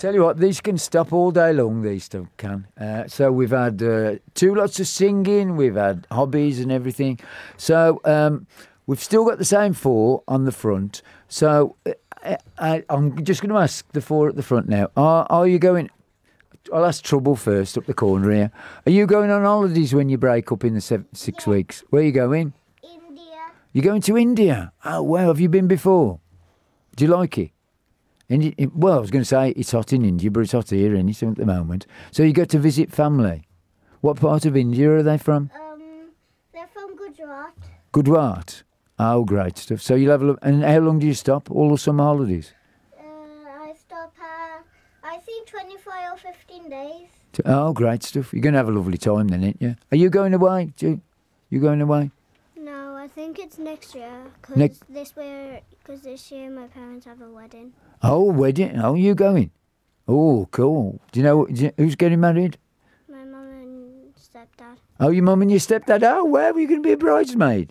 tell you what, these can stop all day long, these stuff can. So we've had lots of singing, we've had hobbies and everything. So we've still got the same 4 on the front. So I'm just going to ask the 4 at the front now. Are you going... I'll ask Trouble first up the corner here. Are you going on holidays when you break up in the 6 weeks? Where are you going? India. You're going to India? Oh, wow. Have you been before? Do you like it? Well, I was going to say it's hot in India, but it's hot here at the moment. So you go to visit family. What part of India are they from? They're from Gujarat. Gujarat. Oh, great stuff. So you'll have a look. And how long do you stop? All the summer holidays? I stop I think 25 or 15 days. Oh, great stuff. You're going to have a lovely time then, ain't you? Are you going away? You going away? No, I think it's next year. Because this year my parents have a wedding. Oh, wedding. Oh, you going? Oh, cool. Do you know who's getting married? My mum and stepdad. Oh, your mum and your stepdad. Oh, where were you going to be a bridesmaid?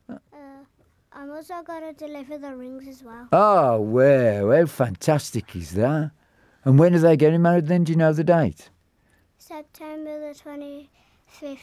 I'm also going to deliver the rings as well. Oh, wow. How fantastic is that? And when are they getting married then? Do you know the date? September the 25th,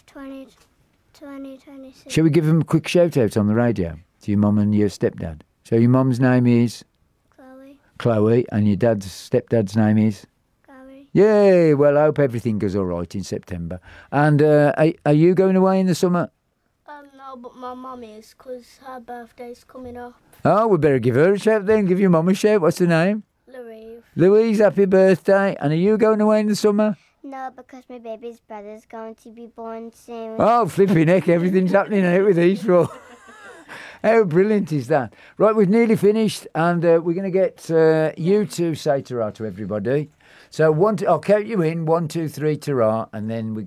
2026. Shall we give them a quick shout out on the radio to your mum and your stepdad? So your mum's name is? Chloe, and your stepdad's name is? Gary. Yay! Well, I hope everything goes all right in September. And are you going away in the summer? No, but my mum is, because her birthday's coming up. Oh, we better give her a shout then. Give your mum a shout. What's her name? Louise. Louise, happy birthday. And are you going away in the summer? No, because my baby's brother's going to be born soon. Oh, flipping heck, everything's happening out with Heathrow. How brilliant is that? Right, we've nearly finished, and we're going to get you to say ta-ra to everybody. So I'll count you in, 1, 2, 3, ta-ra, and then we